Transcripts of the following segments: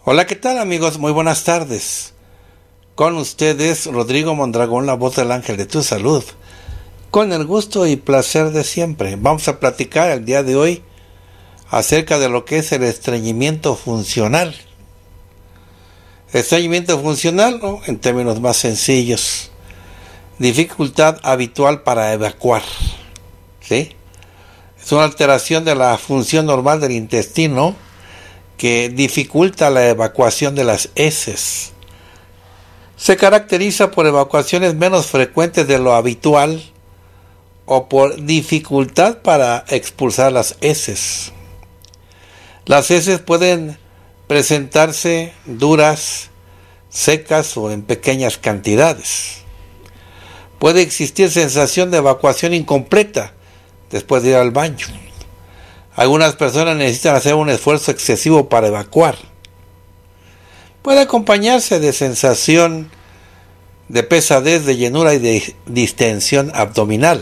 Hola, ¿qué tal amigos? Muy buenas tardes. Con ustedes, Rodrigo Mondragón, la voz del ángel de tu salud. Con el gusto y placer de siempre. Vamos a platicar el día de hoy acerca de lo que es el estreñimiento funcional. Estreñimiento funcional, ¿no? En términos más sencillos, dificultad habitual para evacuar. ¿Sí? Es una alteración de la función normal del intestino que dificulta la evacuación de las heces. Se caracteriza por evacuaciones menos frecuentes de lo habitual o por dificultad para expulsar las heces. Las heces pueden presentarse duras, secas o en pequeñas cantidades. Puede existir sensación de evacuación incompleta después de ir al baño. Algunas personas necesitan hacer un esfuerzo excesivo para evacuar. Puede acompañarse de sensación de pesadez, de llenura y de distensión abdominal.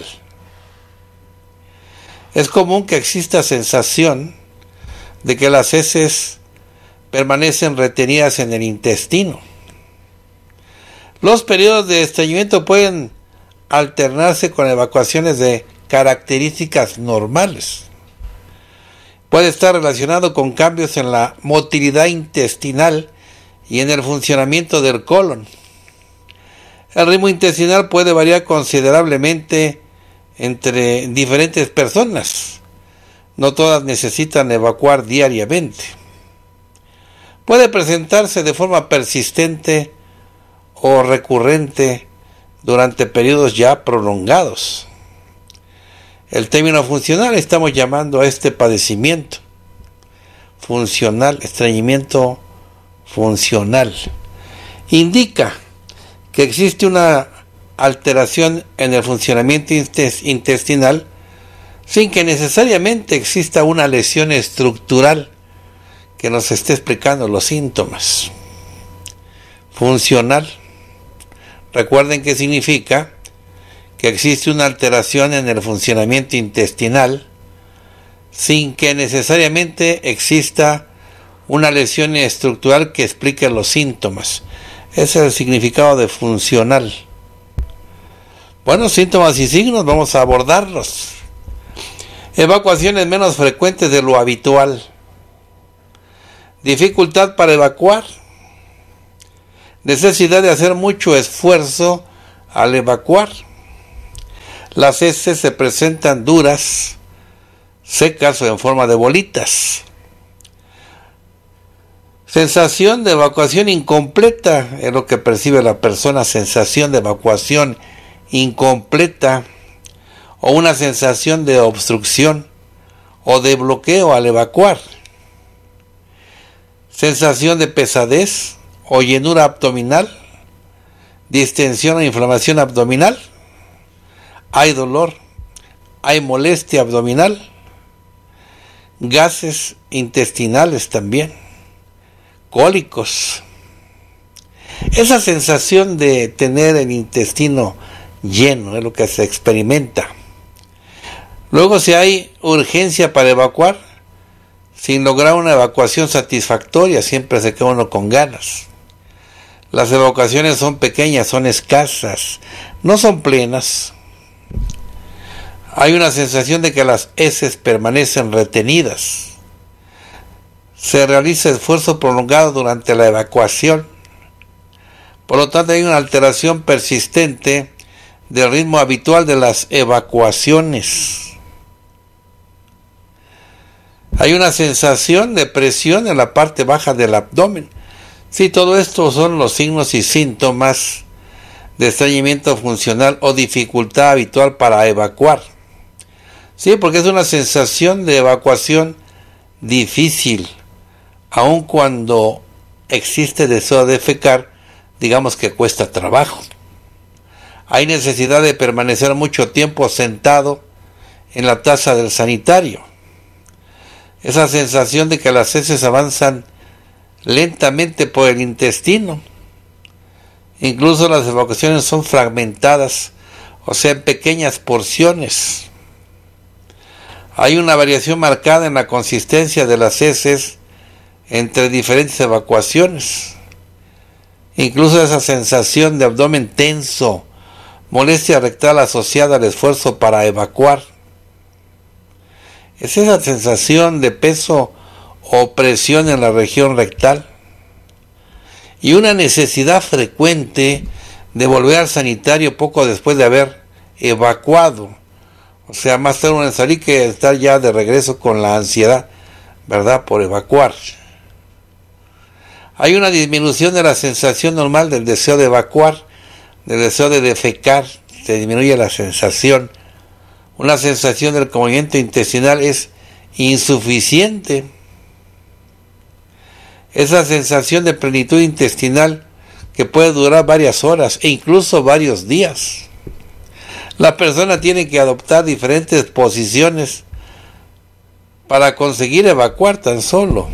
Es común que exista sensación de que las heces permanecen retenidas en el intestino. Los periodos de estreñimiento pueden alternarse con evacuaciones de características normales. Puede estar relacionado con cambios en la motilidad intestinal y en el funcionamiento del colon. El ritmo intestinal puede variar considerablemente entre diferentes personas. No todas necesitan evacuar diariamente. Puede presentarse de forma persistente o recurrente durante periodos ya prolongados. El término funcional estamos llamando a este padecimiento funcional, estreñimiento funcional. Indica que existe una alteración en el funcionamiento intestinal sin que necesariamente exista una lesión estructural que nos esté explicando los síntomas. Funcional. Recuerden que significa que existe una alteración en el funcionamiento intestinal sin que necesariamente exista una lesión estructural que explique los síntomas. Ese es el significado de funcional. Bueno, síntomas y signos, vamos a abordarlos. Evacuaciones menos frecuentes de lo habitual. Dificultad para evacuar. Necesidad de hacer mucho esfuerzo al evacuar. Las heces se presentan duras, secas o en forma de bolitas. Sensación de evacuación incompleta es lo que percibe la persona, sensación de evacuación incompleta o una sensación de obstrucción o de bloqueo al evacuar. Sensación de pesadez o llenura abdominal, distensión o inflamación abdominal. Hay dolor, hay molestia abdominal, gases intestinales también, cólicos. Esa sensación de tener el intestino lleno es lo que se experimenta. Luego, si hay urgencia para evacuar, sin lograr una evacuación satisfactoria, siempre se queda uno con ganas. Las evacuaciones son pequeñas, son escasas, no son plenas. Hay una sensación de que las heces permanecen retenidas. Se realiza esfuerzo prolongado durante la evacuación. Por lo tanto, hay una alteración persistente del ritmo habitual de las evacuaciones. Hay una sensación de presión en la parte baja del abdomen. Sí, todo esto son los signos y síntomas de estreñimiento funcional o dificultad habitual para evacuar. Sí, porque es una sensación de evacuación difícil, aun cuando existe deseo de defecar, digamos que cuesta trabajo. Hay necesidad de permanecer mucho tiempo sentado en la taza del sanitario. Esa sensación de que las heces avanzan lentamente por el intestino. Incluso las evacuaciones son fragmentadas, o sea, en pequeñas porciones. Hay una variación marcada en la consistencia de las heces entre diferentes evacuaciones. Incluso esa sensación de abdomen tenso, molestia rectal asociada al esfuerzo para evacuar. Es esa sensación de peso o presión en la región rectal. Y una necesidad frecuente de volver al sanitario poco después de haber evacuado. O sea, más tarde uno salir que estar ya de regreso con la ansiedad, ¿verdad?, por evacuar. Hay una disminución de la sensación normal del deseo de evacuar, del deseo de defecar, se disminuye la sensación. Una sensación del movimiento intestinal es insuficiente. Esa sensación de plenitud intestinal que puede durar varias horas e incluso varios días. La persona tiene que adoptar diferentes posiciones para conseguir evacuar tan solo.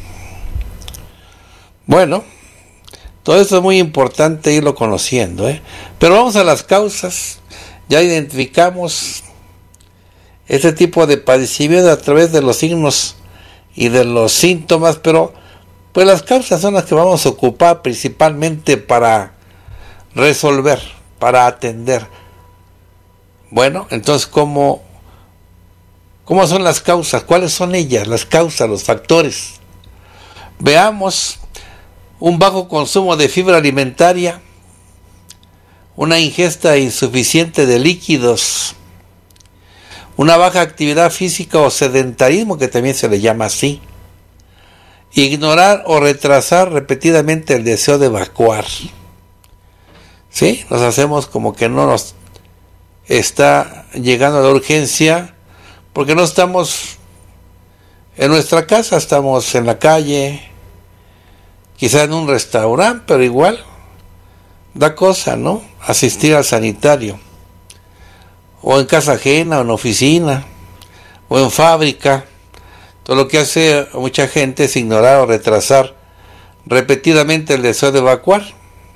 Bueno, todo esto es muy importante irlo conociendo, Pero vamos a las causas. Ya identificamos este tipo de padecimiento a través de los signos y de los síntomas, pero pues las causas son las que vamos a ocupar principalmente para resolver, para atender. Bueno, entonces, ¿cómo son las causas? ¿Cuáles son ellas? Las causas, los factores. Veamos: un bajo consumo de fibra alimentaria, una ingesta insuficiente de líquidos, una baja actividad física o sedentarismo, que también se le llama así, ignorar o retrasar repetidamente el deseo de evacuar. ¿Sí? Nos hacemos como que no nos está llegando la urgencia porque no estamos en nuestra casa, estamos en la calle, quizás en un restaurante, pero igual da cosa, ¿no?, asistir al sanitario, o en casa ajena, o en oficina, o en fábrica. Todo lo que hace mucha gente es ignorar o retrasar repetidamente el deseo de evacuar.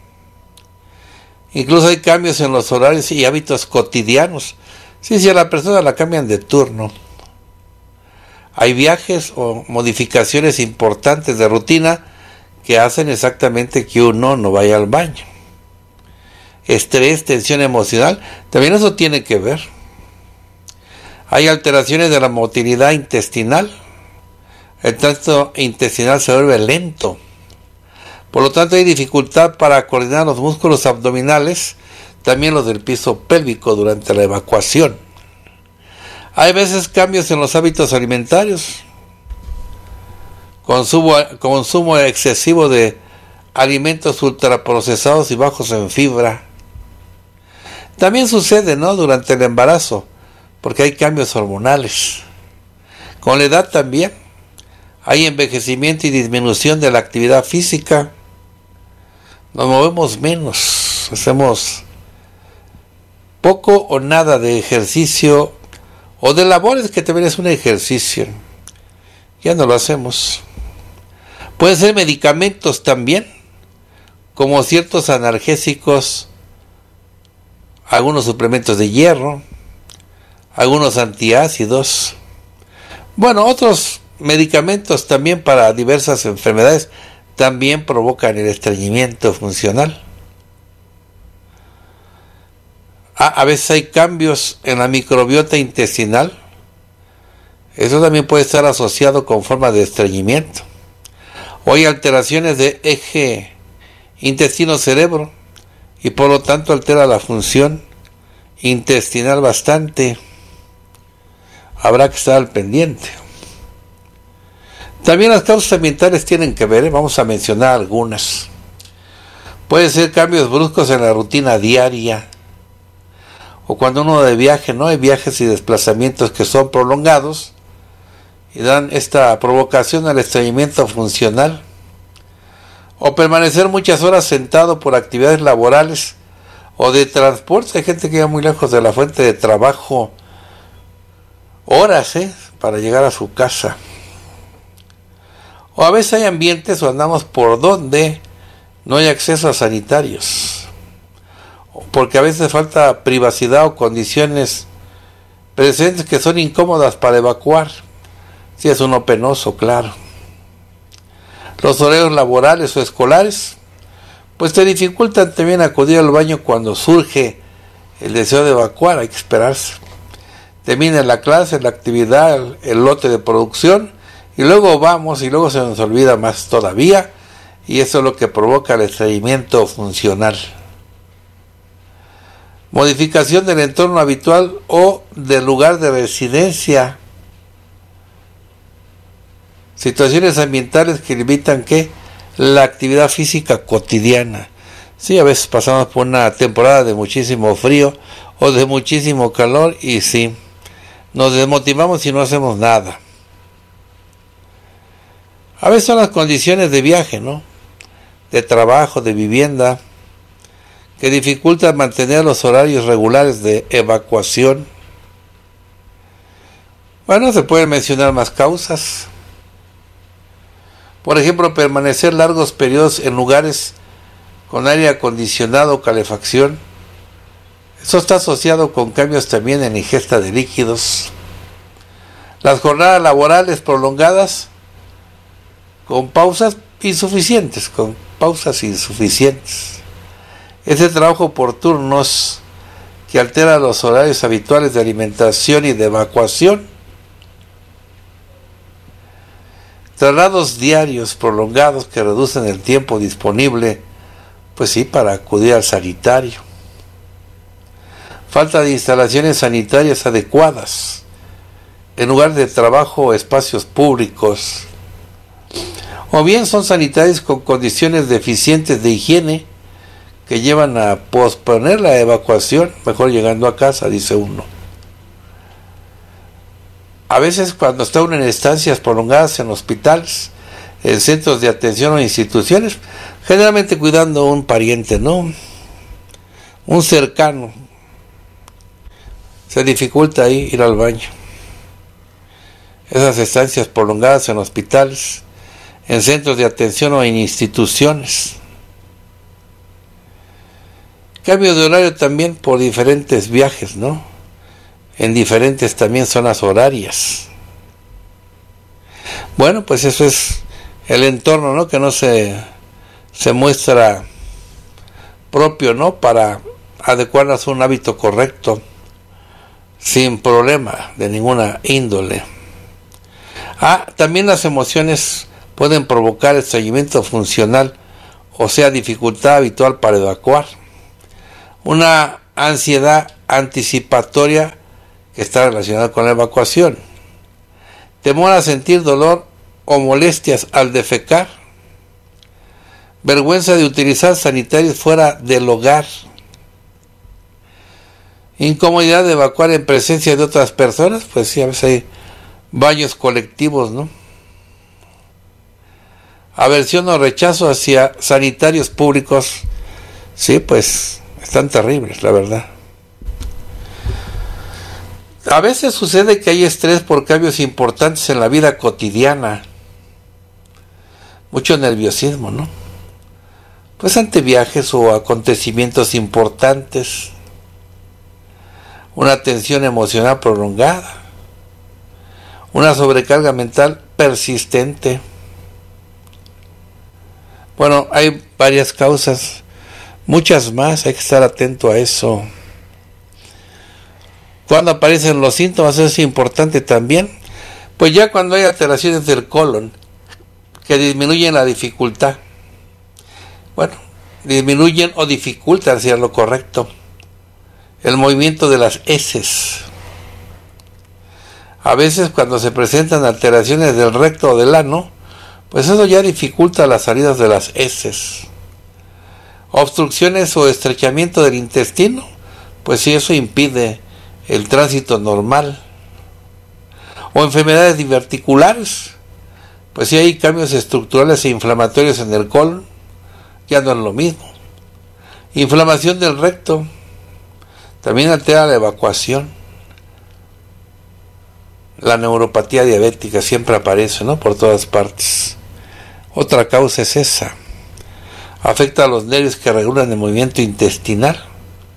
Incluso hay cambios en los horarios y hábitos cotidianos. Sí, si a la persona la cambian de turno. Hay viajes o modificaciones importantes de rutina que hacen exactamente que uno no vaya al baño. Estrés, tensión emocional, también eso tiene que ver. Hay alteraciones de la motilidad intestinal. El tracto intestinal se vuelve lento. Por lo tanto, hay dificultad para coordinar los músculos abdominales, también los del piso pélvico durante la evacuación. Hay veces cambios en los hábitos alimentarios. Consumo excesivo de alimentos ultraprocesados y bajos en fibra. También sucede, ¿no?, durante el embarazo, porque hay cambios hormonales. Con la edad también hay envejecimiento y disminución de la actividad física. Nos movemos menos, hacemos poco o nada de ejercicio o de labores que también es un ejercicio. Ya no lo hacemos. Pueden ser medicamentos también, como ciertos analgésicos, algunos suplementos de hierro, algunos antiácidos. Bueno, otros medicamentos también para diversas enfermedades también provocan el estreñimiento funcional. A veces hay cambios en la microbiota intestinal. Eso también puede estar asociado con formas de estreñimiento. O hay alteraciones de eje intestino-cerebro y por lo tanto altera la función intestinal bastante. Habrá que estar al pendiente. También las causas ambientales tienen que ver, vamos a mencionar algunas. Puede ser cambios bruscos en la rutina diaria, o cuando uno de viaje, ¿no? Hay viajes y desplazamientos que son prolongados y dan esta provocación al estreñimiento funcional. O permanecer muchas horas sentado por actividades laborales o de transporte. Hay gente que va muy lejos de la fuente de trabajo, horas, para llegar a su casa. O a veces hay ambientes o andamos por donde no hay acceso a sanitarios, porque a veces falta privacidad o condiciones presentes que son incómodas para evacuar. Si es uno penoso, claro. Los horarios laborales o escolares, pues te dificultan también acudir al baño cuando surge el deseo de evacuar, hay que esperarse. Termina la clase, la actividad, el lote de producción, y luego vamos, y luego se nos olvida más todavía, y eso es lo que provoca el estreñimiento funcional. Modificación del entorno habitual o del lugar de residencia. Situaciones ambientales que limitan ¿qué? La actividad física cotidiana. Sí, a veces pasamos por una temporada de muchísimo frío o de muchísimo calor y sí, nos desmotivamos y no hacemos nada. A veces son las condiciones de viaje, ¿no? De trabajo, de vivienda, que dificultan mantener los horarios regulares de evacuación. Bueno, se pueden mencionar más causas. Por ejemplo, permanecer largos periodos en lugares con aire acondicionado o calefacción. Eso está asociado con cambios también en la ingesta de líquidos. Las jornadas laborales prolongadas con pausas insuficientes, Ese trabajo por turnos que altera los horarios habituales de alimentación y de evacuación. Traslados diarios prolongados que reducen el tiempo disponible, pues sí, para acudir al sanitario. Falta de instalaciones sanitarias adecuadas en lugar de trabajo o espacios públicos. O bien son sanitarios con condiciones deficientes de higiene que llevan a posponer la evacuación, mejor llegando a casa, dice uno. A veces cuando está uno en estancias prolongadas en hospitales, en centros de atención o instituciones, generalmente cuidando a un pariente, ¿no? Un cercano. Se dificulta ahí ir al baño. Esas estancias prolongadas en hospitales, en centros de atención o en instituciones. Cambio de horario también por diferentes viajes, ¿no? En diferentes también zonas horarias. Bueno, pues eso es el entorno, ¿no? Que no se muestra propio, ¿no? Para adecuarnos a un hábito correcto, sin problema de ninguna índole. También las emociones pueden provocar estreñimiento funcional, o sea, dificultad habitual para evacuar. Una ansiedad anticipatoria que está relacionada con la evacuación. Temor a sentir dolor o molestias al defecar. Vergüenza de utilizar sanitarios fuera del hogar. Incomodidad de evacuar en presencia de otras personas, pues sí, a veces hay baños colectivos, ¿no? Aversión o rechazo hacia sanitarios públicos, sí, pues están terribles, la verdad. A veces sucede que hay estrés por cambios importantes en la vida cotidiana. Mucho nerviosismo, ¿no? Pues ante viajes o acontecimientos importantes. Una tensión emocional prolongada. Una sobrecarga mental persistente. Bueno, hay varias causas, muchas más, hay que estar atento a eso. Cuando aparecen los síntomas, es importante también, pues ya cuando hay alteraciones del colon que disminuyen la dificultad, bueno, disminuyen o dificultan, si es lo correcto, el movimiento de las heces. A veces cuando se presentan alteraciones del recto o del ano, pues eso ya dificulta las salidas de las heces. Obstrucciones o estrechamiento del intestino, pues sí, eso impide el tránsito normal. O enfermedades diverticulares, pues sí hay cambios estructurales e inflamatorios en el colon, ya no es lo mismo. Inflamación del recto, también altera la evacuación. La neuropatía diabética siempre aparece, ¿no? Por todas partes. Otra causa es esa. Afecta a los nervios que regulan el movimiento intestinal.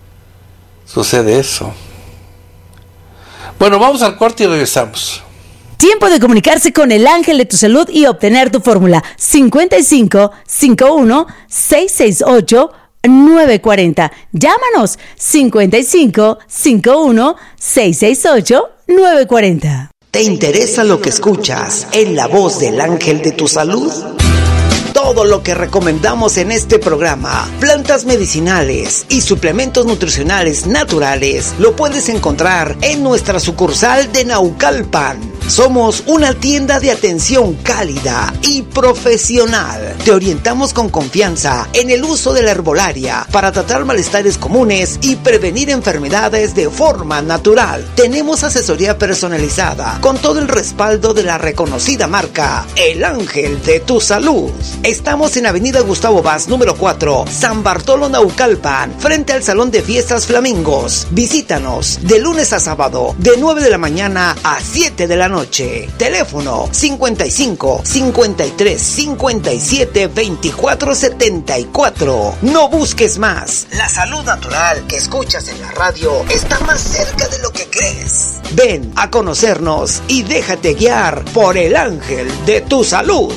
Sucede eso. Bueno, vamos al corte y regresamos. Tiempo de comunicarse con el Ángel de tu Salud y obtener tu fórmula 55 51 668 940. Llámanos 55 51 668 940. ¿Te interesa lo que escuchas en la voz del Ángel de tu Salud? Todo lo que recomendamos en este programa, plantas medicinales y suplementos nutricionales naturales, lo puedes encontrar en nuestra sucursal de Naucalpan. Somos una tienda de atención cálida y profesional. Te orientamos con confianza en el uso de la herbolaria para tratar malestares comunes y prevenir enfermedades de forma natural. Tenemos asesoría personalizada con todo el respaldo de la reconocida marca El Ángel de tu Salud. Estamos en Avenida Gustavo Vaz, número 4, San Bartolo, Naucalpan, frente al Salón de Fiestas Flamingos. Visítanos de lunes a sábado, de 9 de la mañana a 7 de la noche. Teléfono 55 53 57 24 74. No busques más. La salud natural que escuchas en la radio está más cerca de lo que crees. Ven a conocernos y déjate guiar por el Ángel de tu Salud.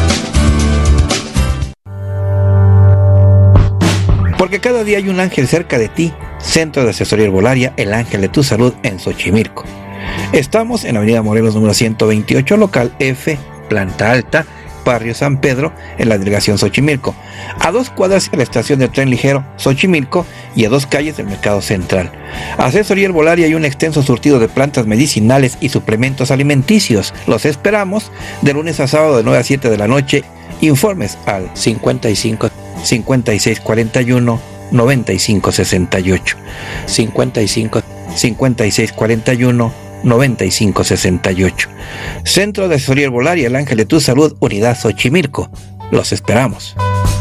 Porque cada día hay un ángel cerca de ti. Centro de Asesoría Herbolaria El Ángel de tu Salud en Xochimilco. Estamos en Avenida Morelos número 128, local F, planta alta, barrio San Pedro, en la delegación Xochimilco, a 2 cuadras de la estación de tren ligero Xochimilco y a 2 calles del Mercado Central. Asesoría Herbolaria y un extenso surtido de plantas medicinales y suplementos alimenticios. Los esperamos de lunes a sábado de 9 a 7 de la noche. Informes al 55 56 41 95 68, 55 56 41 95 68. Centro de Asesoría Herbolaria El Ángel de tu Salud, Unidad Xochimilco. Los esperamos.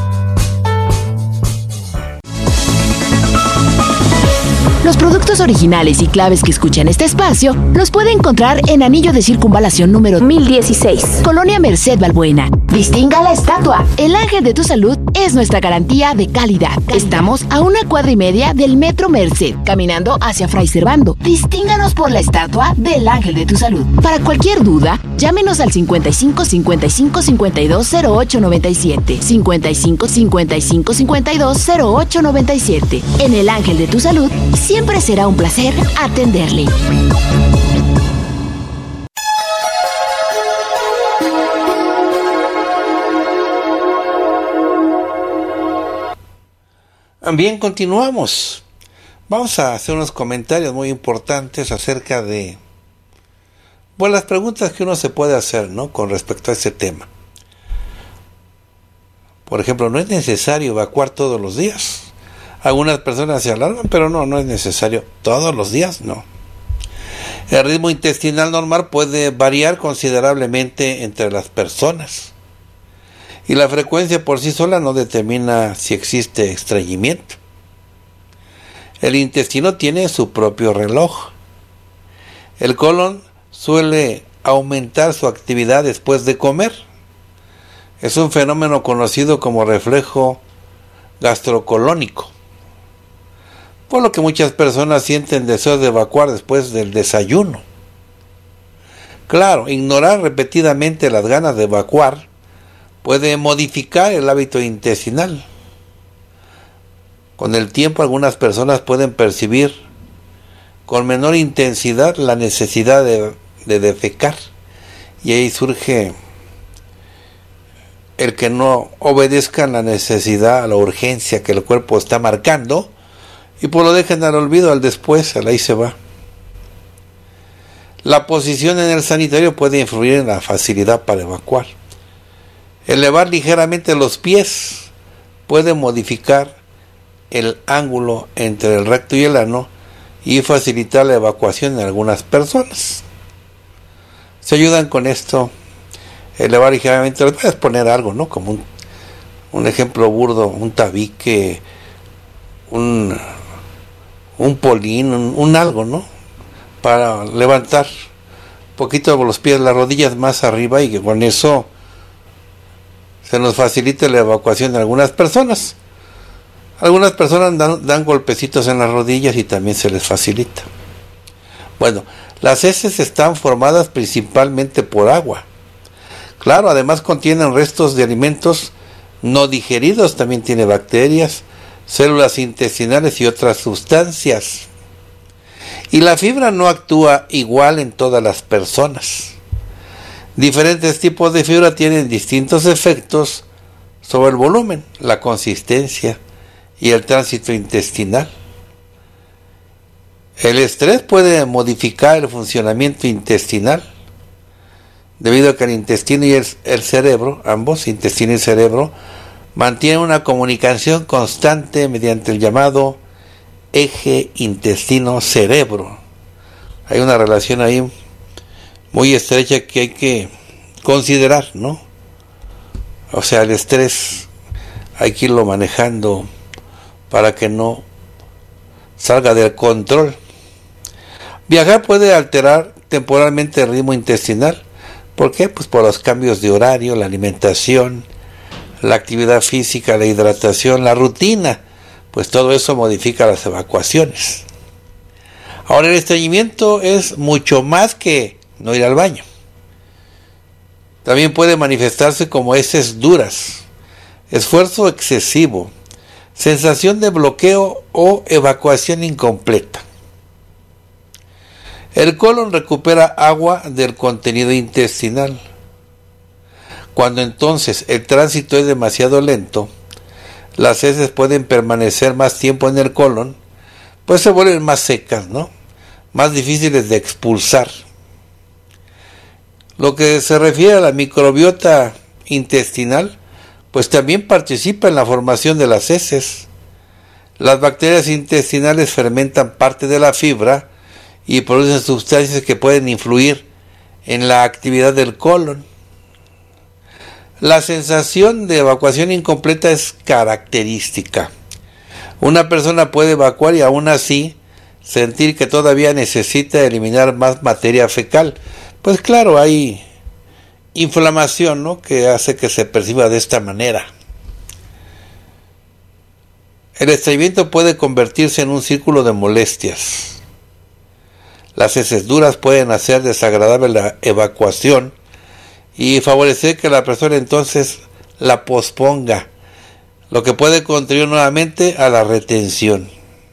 Los productos originales y claves que escucha en este espacio los puede encontrar en Anillo de Circunvalación número 1016, Colonia Merced Balbuena. Distinga la estatua. El Ángel de tu Salud es nuestra garantía de calidad. Estamos a 1,5 cuadras del Metro Merced, caminando hacia Fray Servando. Distínganos por la estatua del Ángel de tu Salud. Para cualquier duda, llámenos al 55 55 52 08 97, 55 55 52 08 97. En el Ángel de tu Salud, siempre será un placer atenderle. Bien, continuamos. Vamos a hacer unos comentarios muy importantes acerca de, bueno, las preguntas que uno se puede hacer, ¿no?, con respecto a este tema. Por ejemplo, no es necesario evacuar todos los días. Algunas personas se alarman, pero no es necesario todos los días, no. El ritmo intestinal normal puede variar considerablemente entre las personas. Y la frecuencia por sí sola no determina si existe estreñimiento. El intestino tiene su propio reloj. El colon suele aumentar su actividad después de comer. Es un fenómeno conocido como reflejo gastrocolónico, por lo que muchas personas sienten deseo de evacuar después del desayuno. Claro, ignorar repetidamente las ganas de evacuar puede modificar el hábito intestinal. Con el tiempo, algunas personas pueden percibir con menor intensidad la necesidad de defecar, y ahí surge el que no obedezcan la necesidad, a la urgencia que el cuerpo está marcando, y pues lo dejan al olvido, al después, ahí se va. La posición en el sanitario puede influir en la facilidad para evacuar. Elevar ligeramente los pies puede modificar el ángulo entre el recto y el ano y facilitar la evacuación en algunas personas. Se ayudan con esto. Elevar ligeramente, les puedes poner algo, ¿no?, como un ejemplo burdo, un tabique, un polín, un algo, ¿no?, para levantar un poquito los pies, las rodillas más arriba, y que con eso se nos facilita la evacuación de algunas personas. Algunas personas dan golpecitos en las rodillas y también se les facilita. Bueno, las heces están formadas principalmente por agua. Claro, además contienen restos de alimentos no digeridos, también tiene bacterias, células intestinales y otras sustancias. Y la fibra no actúa igual en todas las personas. Diferentes tipos de fibra tienen distintos efectos sobre el volumen, la consistencia y el tránsito intestinal. El estrés puede modificar el funcionamiento intestinal, debido a que el intestino y el cerebro, ambos, intestino y cerebro, mantienen una comunicación constante mediante el llamado eje intestino-cerebro. Hay una relación ahí muy estrecha que hay que considerar, ¿no? O sea, el estrés hay que irlo manejando para que no salga del control. Viajar puede alterar temporalmente el ritmo intestinal. ¿Por qué? Pues por los cambios de horario, la alimentación, la actividad física, la hidratación, la rutina. Pues todo eso modifica las evacuaciones. Ahora, el estreñimiento es mucho más que no ir al baño. También puede manifestarse como heces duras, esfuerzo excesivo, sensación de bloqueo o evacuación incompleta. El colon recupera agua del contenido intestinal. Cuando entonces el tránsito es demasiado lento, las heces pueden permanecer más tiempo en el colon, pues se vuelven más secas, ¿no? Más difíciles de expulsar. Lo que se refiere a la microbiota intestinal, pues también participa en la formación de las heces. Las bacterias intestinales fermentan parte de la fibra y producen sustancias que pueden influir en la actividad del colon. La sensación de evacuación incompleta es característica. Una persona puede evacuar y aún así sentir que todavía necesita eliminar más materia fecal. Pues claro, hay inflamación, ¿no?, que hace que se perciba de esta manera. El estreñimiento puede convertirse en un círculo de molestias. Las heces duras pueden hacer desagradable la evacuación y favorecer que la persona entonces la posponga, lo que puede contribuir nuevamente a la retención.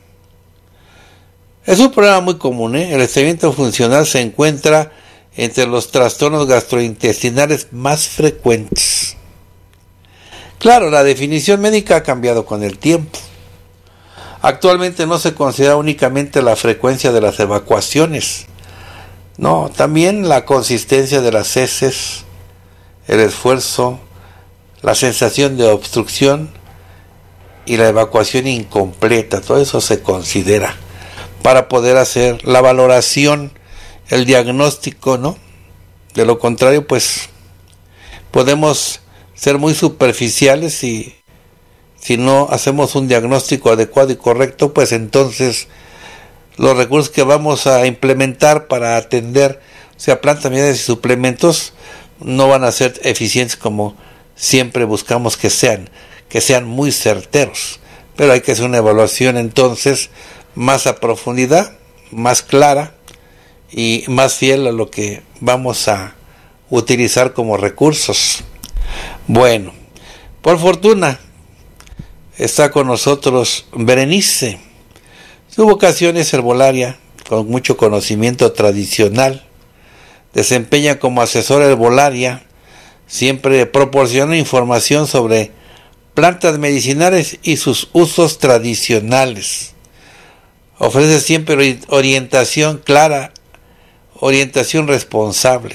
Es un problema muy común, ¿eh? El estreñimiento funcional se encuentra entre los trastornos gastrointestinales más frecuentes. Claro, la definición médica ha cambiado con el tiempo. Actualmente no se considera únicamente la frecuencia de las evacuaciones, no, también la consistencia de las heces, el esfuerzo, la sensación de obstrucción y la evacuación incompleta. Todo eso se considera para poder hacer la valoración, el diagnóstico, ¿no? De lo contrario, pues podemos ser muy superficiales y si no hacemos un diagnóstico adecuado y correcto, pues entonces los recursos que vamos a implementar para atender, o sea, plantas medicinales y suplementos, no van a ser eficientes como siempre buscamos que sean muy certeros. Pero hay que hacer una evaluación entonces más a profundidad, más clara y más fiel a lo que vamos a utilizar como recursos. Bueno, por fortuna está con nosotros Berenice. Su vocación es herbolaria, con mucho conocimiento tradicional. Desempeña como asesora herbolaria, siempre proporciona información sobre plantas medicinales y sus usos tradicionales. Ofrece siempre orientación clara, orientación responsable.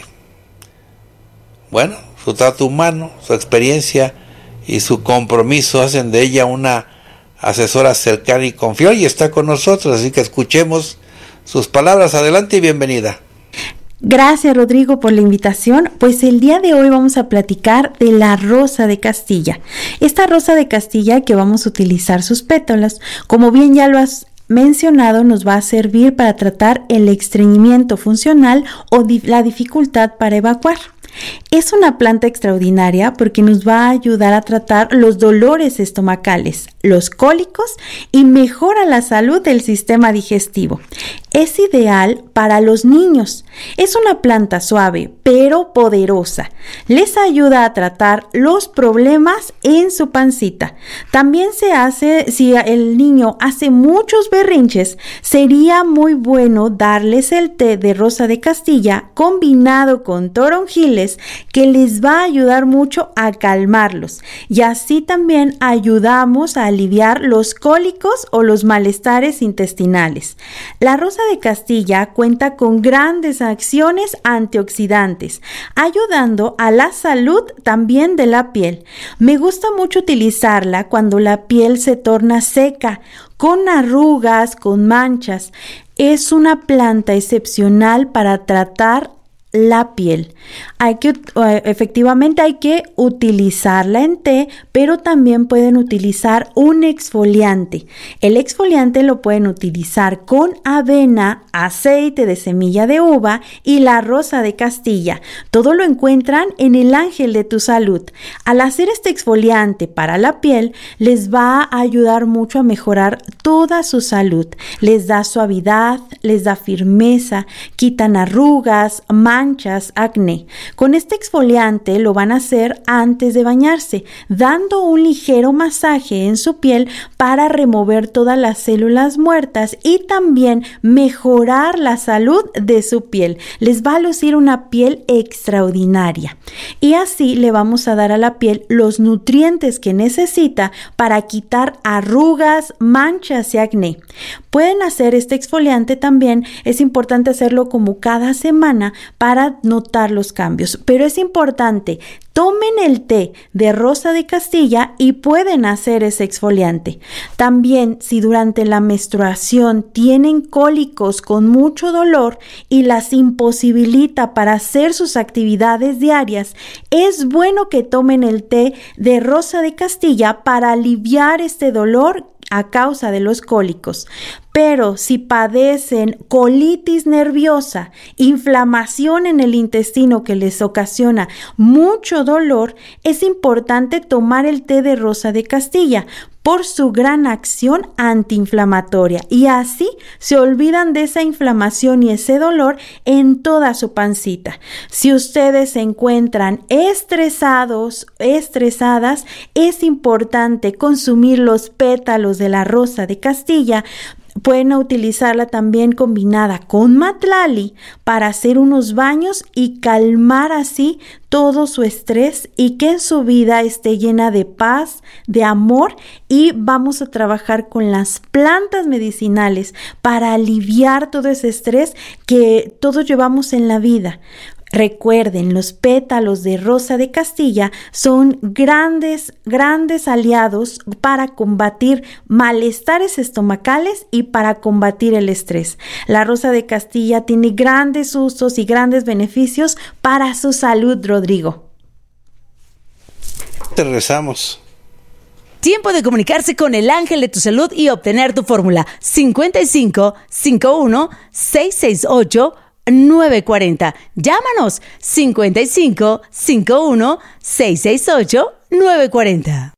Bueno, su trato humano, su experiencia y su compromiso hacen de ella una asesora cercana y confiable, y está con nosotros, así que escuchemos sus palabras. Adelante y bienvenida. Gracias, Rodrigo, por la invitación. Pues el día de hoy vamos a platicar de la rosa de Castilla. Esta rosa de Castilla que vamos a utilizar sus pétalas, como bien ya lo has mencionado, nos va a servir para tratar el estreñimiento funcional o la dificultad para evacuar. Es una planta extraordinaria porque nos va a ayudar a tratar los dolores estomacales, los cólicos y mejora la salud del sistema digestivo. Es ideal para los niños. Es una planta suave pero poderosa. Les ayuda a tratar los problemas en su pancita. También se hace, si el niño hace muchos berrinches, sería muy bueno darles el té de rosa de Castilla combinado con toronjiles, que les va a ayudar mucho a calmarlos, y así también ayudamos a aliviar los cólicos o los malestares intestinales. La rosa de Castilla cuenta con grandes acciones antioxidantes, ayudando a la salud también de la piel. Me gusta mucho utilizarla cuando la piel se torna seca, con arrugas, con manchas. Es una planta excepcional para tratar la piel. Efectivamente hay que utilizarla en té, pero también pueden utilizar un exfoliante. El exfoliante lo pueden utilizar con avena, aceite de semilla de uva y la rosa de Castilla. Todo lo encuentran en el Ángel de tu Salud. Al hacer este exfoliante para la piel, les va a ayudar mucho a mejorar toda su salud. Les da suavidad, les da firmeza, quitan arrugas, manchas, acné. Con este exfoliante lo van a hacer antes de bañarse, dando un ligero masaje en su piel para remover todas las células muertas y también mejorar la salud de su piel. Les va a lucir una piel extraordinaria. Y así le vamos a dar a la piel los nutrientes que necesita para quitar arrugas, manchas y acné. Pueden hacer este exfoliante también. Es importante hacerlo como cada semana para notar los cambios, pero es importante, tomen el té de rosa de Castilla y pueden hacer ese exfoliante. También, si durante la menstruación tienen cólicos con mucho dolor y las imposibilita para hacer sus actividades diarias, es bueno que tomen el té de rosa de Castilla para aliviar este dolor a causa de los cólicos. Pero si padecen colitis nerviosa, inflamación en el intestino que les ocasiona mucho dolor, es importante tomar el té de rosa de Castilla por su gran acción antiinflamatoria, y así se olvidan de esa inflamación y ese dolor en toda su pancita. Si ustedes se encuentran estresados, estresadas, es importante consumir los pétalos de la rosa de Castilla. Pueden utilizarla también combinada con matlali para hacer unos baños y calmar así todo su estrés, y que en su vida esté llena de paz, de amor. Y vamos a trabajar con las plantas medicinales para aliviar todo ese estrés que todos llevamos en la vida. Recuerden, los pétalos de rosa de Castilla son grandes aliados para combatir malestares estomacales y para combatir el estrés. La rosa de Castilla tiene grandes usos y grandes beneficios para su salud, Rodrigo. Te rezamos. Tiempo de comunicarse con el Ángel de tu Salud y obtener tu fórmula 55 51 668 940. Llámanos 55 51 668 940.